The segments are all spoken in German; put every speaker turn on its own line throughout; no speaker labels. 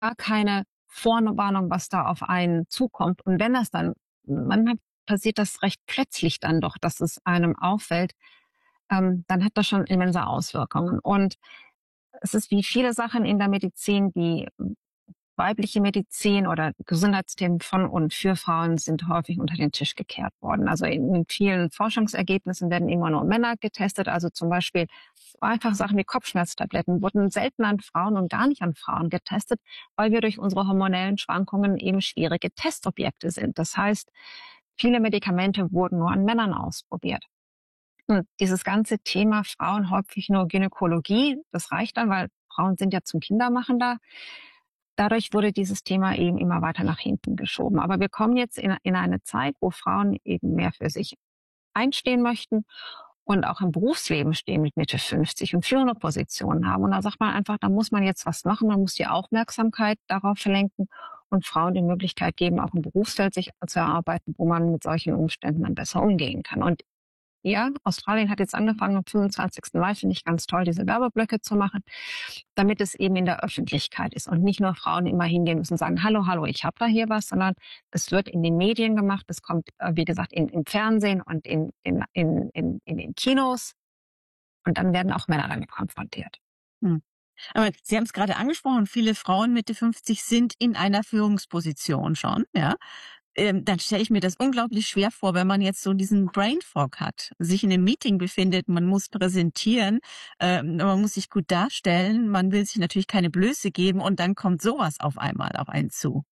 gar keine Vorwarnung, was da auf einen zukommt. Und wenn das dann, manchmal passiert das recht plötzlich dann doch, dass es einem auffällt, dann hat das schon immense Auswirkungen. Und es ist wie viele Sachen in der Medizin, die weibliche Medizin oder Gesundheitsthemen von und für Frauen sind häufig unter den Tisch gekehrt worden. Also in vielen Forschungsergebnissen werden immer nur Männer getestet. Also zum Beispiel einfach Sachen wie Kopfschmerztabletten wurden selten an Frauen und gar nicht an Frauen getestet, weil wir durch unsere hormonellen Schwankungen eben schwierige Testobjekte sind. Das heißt, viele Medikamente wurden nur an Männern ausprobiert. Und dieses ganze Thema Frauen häufig nur Gynäkologie, das reicht dann, weil Frauen sind ja zum Kindermachen da. Dadurch wurde dieses Thema eben immer weiter nach hinten geschoben. Aber wir kommen jetzt in eine Zeit, wo Frauen eben mehr für sich einstehen möchten und auch im Berufsleben stehen mit Mitte 50 und führende Positionen haben. Und da sagt man einfach, da muss man jetzt was machen. Man muss die Aufmerksamkeit darauf lenken und Frauen die Möglichkeit geben, auch im Berufsfeld sich zu erarbeiten, wo man mit solchen Umständen dann besser umgehen kann. Und ja, Australien hat jetzt angefangen, am 25. Mai, finde ich ganz toll, diese Werbeblöcke zu machen, damit es eben in der Öffentlichkeit ist und nicht nur Frauen immer hingehen müssen und sagen, hallo, hallo, ich habe da hier was, sondern es wird in den Medien gemacht, es kommt, wie gesagt, im Fernsehen und in den Kinos und dann werden auch Männer damit konfrontiert.
Hm. Aber Sie haben es gerade angesprochen, viele Frauen Mitte 50 sind in einer Führungsposition schon, ja. Dann stelle ich mir das unglaublich schwer vor, wenn man jetzt so diesen Brain Fog hat, sich in einem Meeting befindet, man muss präsentieren, man muss sich gut darstellen, man will sich natürlich keine Blöße geben und dann kommt sowas auf einmal auf einen zu.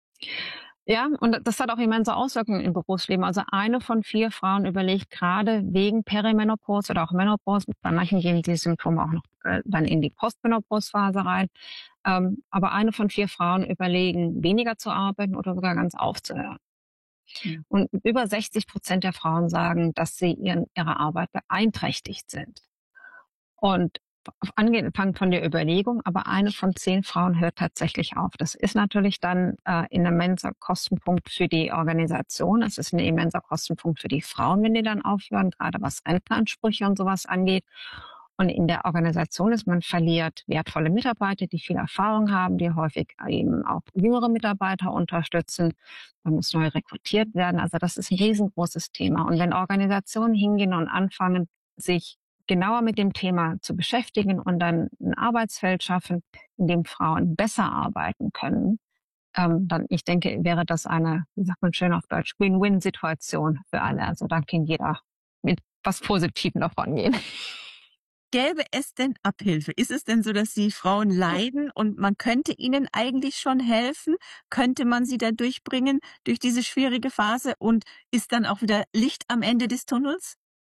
Ja, und das hat auch immense Auswirkungen im Berufsleben. Also 1 von 4 Frauen überlegt gerade wegen Perimenopause oder auch Menopause, bei manchen gehen die Symptome auch noch dann in die Postmenopause-Phase rein, aber 1 von 4 Frauen überlegen, weniger zu arbeiten oder sogar ganz aufzuhören. Und über 60% der Frauen sagen, dass sie ihre Arbeit beeinträchtigt sind. Und angefangen von der Überlegung, aber 1 von 10 Frauen hört tatsächlich auf. Das ist natürlich dann ein immenser Kostenpunkt für die Organisation. Es ist ein immenser Kostenpunkt für die Frauen, wenn die dann aufhören, gerade was Rentenansprüche und sowas angeht. Und in der Organisation ist, man verliert wertvolle Mitarbeiter, die viel Erfahrung haben, die häufig eben auch jüngere Mitarbeiter unterstützen. Man muss neu rekrutiert werden. Also das ist ein riesengroßes Thema. Und wenn Organisationen hingehen und anfangen, sich genauer mit dem Thema zu beschäftigen und dann ein Arbeitsfeld schaffen, in dem Frauen besser arbeiten können, dann, ich denke, wäre das eine, wie sagt man schön auf Deutsch, Win-Win-Situation für alle. Also da kann jeder mit was Positivem davon gehen.
Gäbe es denn Abhilfe? Ist es denn so, dass die Frauen leiden und man könnte ihnen eigentlich schon helfen? Könnte man sie da durchbringen durch diese schwierige Phase und ist dann auch wieder Licht am Ende des Tunnels?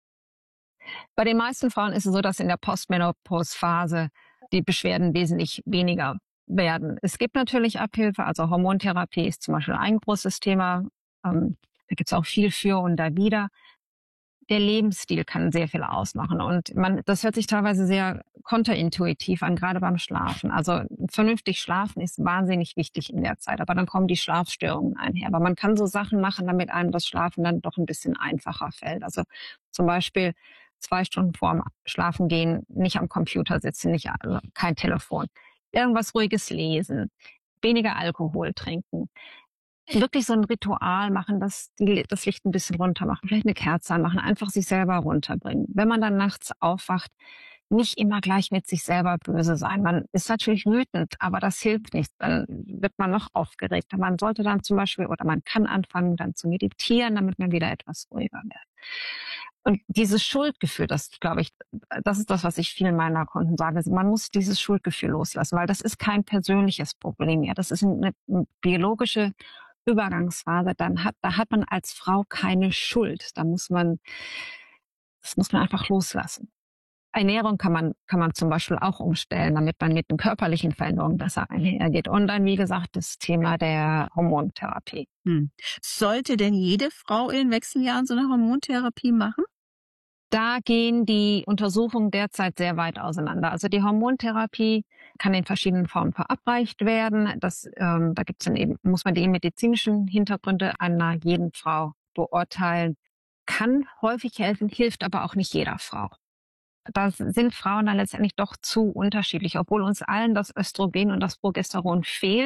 Bei den meisten Frauen ist es so, dass in der Postmenopause-Phase die Beschwerden wesentlich weniger werden. Es gibt natürlich Abhilfe, also Hormontherapie ist zum Beispiel ein großes Thema. Da gibt es auch viel für und dawider. Der Lebensstil kann sehr viel ausmachen und das hört sich teilweise sehr konterintuitiv an, gerade beim Schlafen. Also vernünftig schlafen ist wahnsinnig wichtig in der Zeit, aber dann kommen die Schlafstörungen einher. Aber man kann so Sachen machen, damit einem das Schlafen dann doch ein bisschen einfacher fällt. Also zum Beispiel 2 Stunden vorm Schlafengehen nicht am Computer sitzen, kein Telefon, irgendwas Ruhiges lesen, weniger Alkohol trinken. Wirklich so ein Ritual machen, das Licht ein bisschen runter machen, vielleicht eine Kerze anmachen, einfach sich selber runterbringen. Wenn man dann nachts aufwacht, nicht immer gleich mit sich selber böse sein. Man ist natürlich wütend, aber das hilft nicht. Dann wird man noch aufgeregter. Man sollte dann zum Beispiel, oder man kann anfangen, dann zu meditieren, damit man wieder etwas ruhiger wird. Und dieses Schuldgefühl, das glaube ich, das ist das, was ich vielen meiner Kunden sage. Man muss dieses Schuldgefühl loslassen, weil das ist kein persönliches Problem mehr. Das ist eine biologische Übergangsphase. Da hat man als Frau keine Schuld. Das muss man einfach loslassen. Ernährung kann man zum Beispiel auch umstellen, damit man mit den körperlichen Veränderungen besser einhergeht. Und dann, wie gesagt, das Thema der Hormontherapie.
Sollte denn jede Frau in den Wechseljahren so eine Hormontherapie machen?
Da gehen die Untersuchungen derzeit sehr weit auseinander. Also die Hormontherapie kann in verschiedenen Formen verabreicht werden. Da gibt's dann eben, muss man die medizinischen Hintergründe einer jeden Frau beurteilen. Kann häufig helfen, hilft aber auch nicht jeder Frau. Da sind Frauen dann letztendlich doch zu unterschiedlich, obwohl uns allen das Östrogen und das Progesteron fehlt.